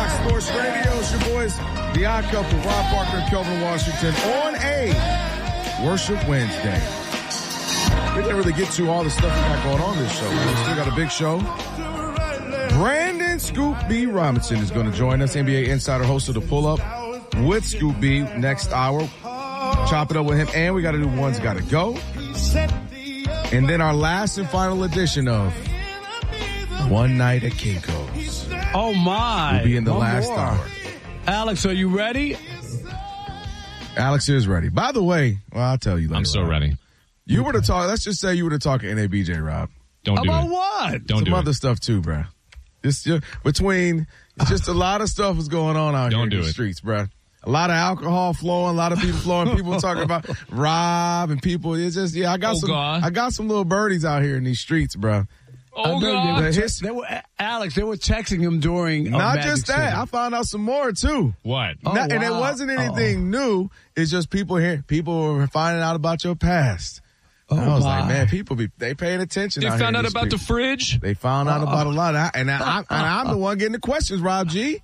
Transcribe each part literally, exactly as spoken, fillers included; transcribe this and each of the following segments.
Fox Sports Radio. It's your boys, the Odd Couple, Rob Parker and Kelvin Washington, on a Worship Wednesday. We didn't really get to all the stuff we got going on this show. We still got a big show. Brandon Scoop B. Robinson is going to join us, N B A insider, host of The Pull-Up with Scoop B next hour. Chop it up with him, and we got to do One's Gotta Go. And then our last and final edition of One Night at Kinko's. Oh, my. We'll be in the One last more. hour. Alex, are you ready? Alex is ready. By the way, well, I'll tell you later. I'm so Rob. ready. You were to talk, let's just say you were to talk N A B J, Rob. Don't do About it. what? Don't Some do other it. stuff too, bruh. Just, just between, just a lot of stuff is going on out Don't here in do the it. streets, bruh. A lot of alcohol flowing, a lot of people flowing, people talking about Rob and people. It's just, yeah, I got Oh, some, God. I got some little birdies out here in these streets, bruh. Oh, I know God. They were, The te- his- they were, Alex, they were texting him during. uh, Not Magic just that, City. I found out some more too. What? Oh, Not- And it wow. wasn't anything new. It's just people here, people were finding out about your past. Oh, And I was my. like, man, people be, they paying attention. They out found here in out about the streets. fridge? They found out about a lot. I, and, I, I, and I'm the one getting the questions, Rob G.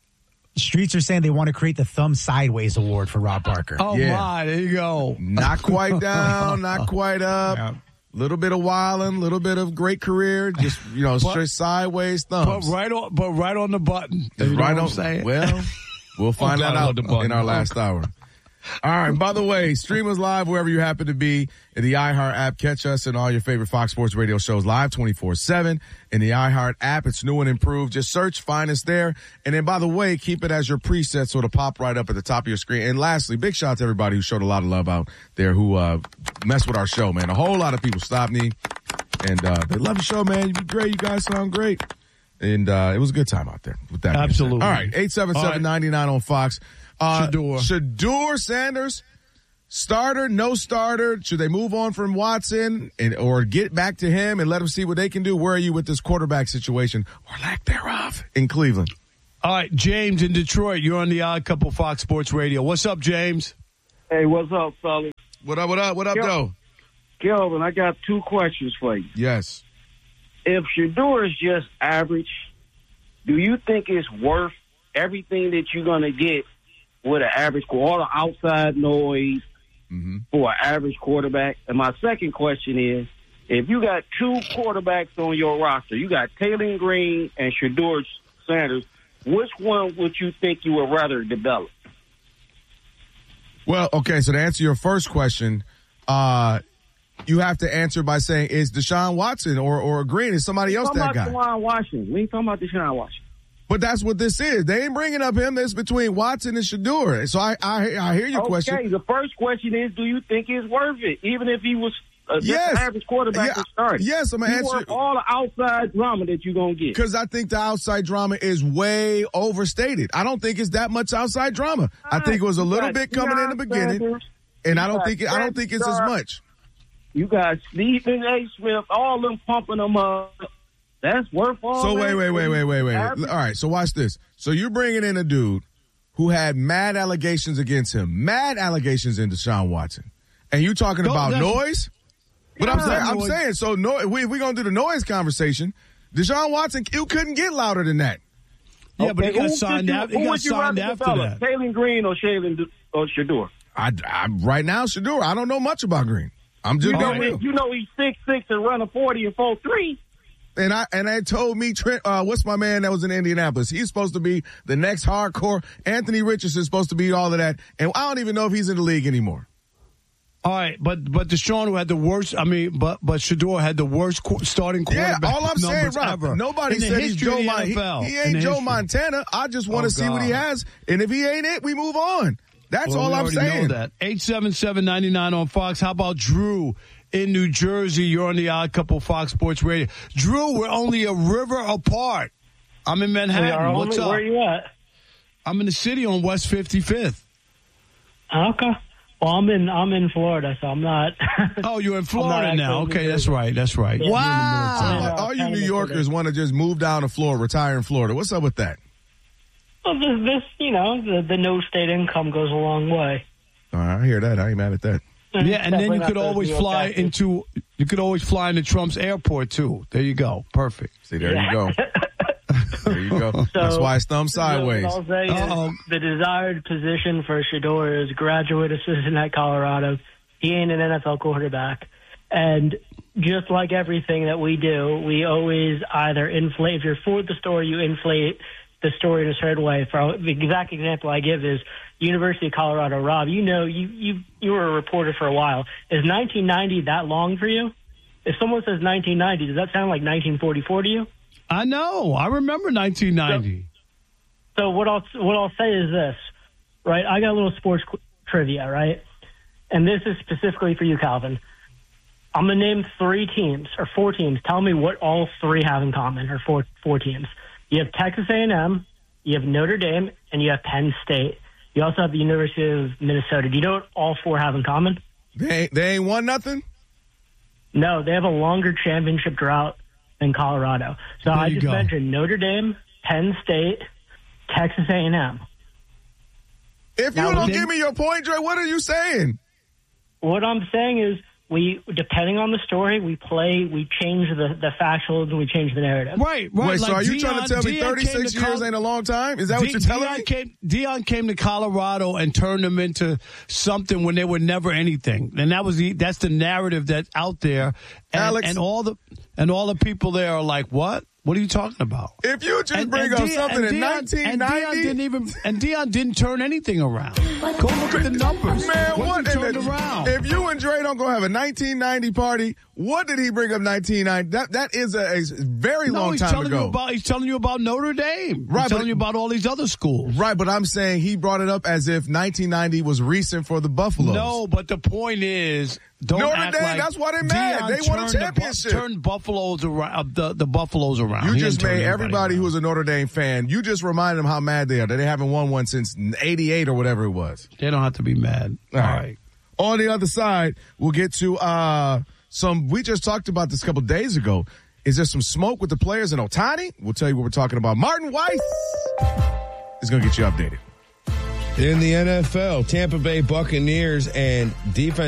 Streets are saying they want to create the Thumb Sideways Award for Rob Parker. Oh, Yeah. my. There you go. Not quite down, not quite up. Yeah. Little bit of wilding, little bit of great career, just, you know, straight sideways But thumbs. right on, but right on the button. Just You know right what on. I'm saying? Well, we'll find God, that I love out the button. in our last hour. All right. By the way, stream us live wherever you happen to be in the iHeart app. Catch us and all your favorite Fox Sports Radio shows live twenty-four seven in the iHeart app. It's new and improved. Just search, find us there. And then, by the way, keep it as your preset so it'll pop right up at the top of your screen. And lastly, big shout out to everybody who showed a lot of love out there who uh messed with our show, man. A whole lot of people stopped me and uh they love the show, man. You be great. You guys sound great. And uh it was a good time out there with that. being said. Absolutely. All right. eight seven seven, nine nine on Fox. Uh, Shador. Shador Sanders, starter, no starter. Should they move on from Watson and or get back to him and let him see what they can do? Where are you with this quarterback situation or lack thereof in Cleveland? All right, James in Detroit. You're on the Odd Couple Fox Sports Radio. What's up, James? Hey, what's up, fellas? What up, what up, what up, Yo. though? Kelvin, I got two questions for you. Yes. If Shador is just average, do you think it's worth everything that you're going to get with an average, all the outside noise Mm-hmm. for an average quarterback? And my second question is, if you got two quarterbacks on your roster, you got Taylor Green and Shador Sanders, which one would you think you would rather develop? Well, okay, so to answer your first question, uh, you have to answer by saying, is Deshaun Watson or, or Green, is somebody else Talking that about guy? Deshaun Washington. We ain't talking about Deshaun Washington. But that's what this is. They ain't bringing up him. It's between Watson and Shador. So I, I, I hear your Okay, question. the first question is, do you think it's worth it? Even if he was uh, just Yes. an average quarterback Yeah, to start. yes, I'm gonna He answer- worth all the outside drama that you're going to get. Because I think the outside drama is way overstated. I don't think it's that much outside drama. I think it was a You little got bit coming in the Deion beginning, Sanders, and you I don't got think it, I don't think it's as Sharp, much. You got Stephen A. Smith, all them pumping them up. That's worth all So that. wait, wait, wait, wait, wait, wait. All Average. right, so watch this. So you're bringing in a dude who had mad allegations against him, mad allegations in Deshaun Watson, and you talking No, about that's- noise? But I'm Yeah, saying, I'm noise. saying, so no, we we gonna do the noise conversation. Deshaun Watson, you couldn't get louder than that. Yeah, but he Okay, got who signed would you- out. who He got would you signed rather after develop, that. Taylor Green or Shaylin or Shador? I, I right now, Shador, I don't know much about Green. I'm just You know, being he, real. you know he's six six and running forty and four three. And I and I told me, Trent, uh, what's my man that was in Indianapolis? He's supposed to be the next hardcore. Anthony Richardson's supposed to be all of that, and I don't even know if he's in the league anymore. All right, but but Deshaun who had the worst. I mean, but but Shador had the worst qu- starting Yeah, quarterback all I'm saying, numbers Rob, ever. nobody in the said he's history Joe of the Mon- N F L. He, he In ain't the Joe history. Montana. I just want to Oh, see what he God. has, and if he ain't it, we move on. That's Well, all we I'm already saying. know that. eight seven seven, nine nine on Fox. How about Drew in New Jersey? You're on the Odd Couple Fox Sports Radio. Drew, we're only a river apart. I'm in Manhattan. We are What's only, up? where you at? I'm in the city on West fifty-fifth. Okay. Well, I'm in I'm in Florida, so I'm not. Oh, you're in I'm Florida not now. actually in Okay, New that's Jersey. right. That's right. Yeah. Wow. Yeah, all you kind New of Yorkers want to just move down to Florida, retire in Florida. What's up with that? Well, this, this you know, the, the no state income goes a long way. All right, I hear that. I ain't mad at that. Yeah, and then Definitely you not could those always New York fly taxes. into you could always fly into Trump's airport too. There you go. Perfect. See, there Yeah. you go. There you go. So, That's why it's thumb sideways. So what I'll say Uh-oh. is the desired position for Shedeur is graduate assistant at Colorado. He ain't an N F L quarterback. And just like everything that we do, we always either inflate. If you're for the story, you inflate the story in a certain way. For the exact example I give is University of Colorado. Rob, you know, you you you were a reporter for a while. Is nineteen ninety that long for you? If someone says nineteen ninety, does that sound like nineteen forty-four to you? I know. I remember nineteen ninety. So, so what I'll what I'll say is this, right? I got a little sports qu- trivia, right? And this is specifically for you, Calvin. I'm going to name three teams or four teams. Tell me what all three have in common, or four four teams. You have Texas A and M, you have Notre Dame, and you have Penn State. You also have the University of Minnesota. Do you know what all four have in common? They ain't, they ain't won nothing? No, they have a longer championship drought than Colorado. So There I you just go. mentioned Notre Dame, Penn State, Texas A and M. If you Now, don't then- give me your point, Dre, what are you saying? What I'm saying is, we, depending on the story, we play, we change the, the factuals, and we change the narrative. Right, right. Wait, so like are you Deion- trying to tell me Deion thirty-six came to years Col- ain't a long time? Is that what De- you're telling Deion me? Came, Deion came to Colorado and turned them into something when they were never anything, and that was the that's the narrative that's out there. And, Alex- and all the and all the people there are like, what? What are you talking about? If you just And- bring and up Deion- something and in Deion- nineteen and Deion ninety, didn't even and Deion didn't turn anything around. Go look at the numbers. man, what, what? he and turned then- around? If you and Dre don't go have a nineteen ninety party, what did he bring up nineteen ninety? That that is a, a very no, long he's time telling ago. you about he's telling you about Notre Dame. Right, He's telling but- you about all these other schools. Right, but I'm saying he brought it up as if nineteen ninety was recent for the Buffaloes. No, but the point is, don't Notre act Dame, like that's why they mad. Deion They won a turned the Bu- championship. Turned Buffaloes around, uh, the the Buffaloes around. You He just didn't turn made everybody around. who was a Notre Dame fan, you just reminded them how mad they are, that they haven't won one since eighty-eight or whatever it was. They don't have to be mad. All All right. right. On the other side, we'll get to uh, some, we just talked about this a couple days ago. Is there some smoke with the players in Ohtani? We'll tell you what we're talking about. Martin Weiss is going to get you updated. In the N F L, Tampa Bay Buccaneers and defense